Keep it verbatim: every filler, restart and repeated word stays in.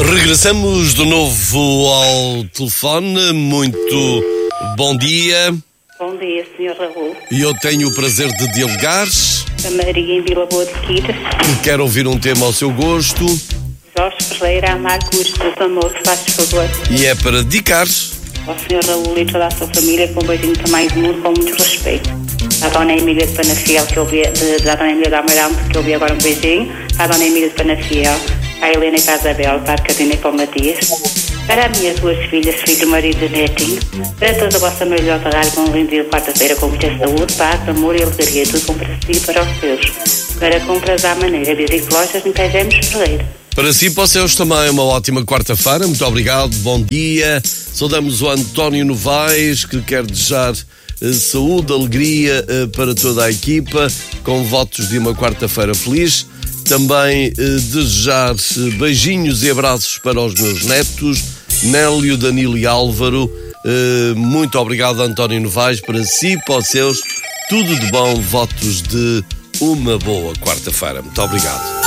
Regressamos de novo ao telefone. Muito bom dia. Bom dia, senhor Raul. E eu tenho o prazer de dialogar. A Maria em Vila Boa de Quira. Quero ouvir um tema ao seu gosto. Jorge Ferreira, Amargos dos Amores, faz favor. E é para dedicar Ao senhor Raul e toda a sua família, com um beijinho também de mundo, com muito respeito. À dona Emília de Panafiel, que eu vi, de, da dona Emília de Almeirão, que eu vi agora um beijinho. À dona Emília de Panafiel, à Helena e para a Isabel, para a Catarina e para o Matias. Para as minhas duas filhas, filho, marido e netinho. Para toda a vossa maravilhosa rádio, com um lindo dia de quarta-feira, com muita saúde, paz, amor e alegria. Tudo com para si e para os seus. Para compras à maneira, Visite Lojas, em Pejemos Ferreira. para si, para os seus também uma ótima quarta-feira. Muito obrigado, bom dia. Saudamos o António Novaes, que quer desejar uh, saúde, alegria uh, para toda a equipa, com votos de uma quarta-feira feliz. Também uh, desejar uh, beijinhos e abraços para os meus netos, Nélio, Danilo e Álvaro. Uh, muito obrigado, António Novaes, para si, para os seus. Tudo de bom, votos de uma boa quarta-feira. Muito obrigado.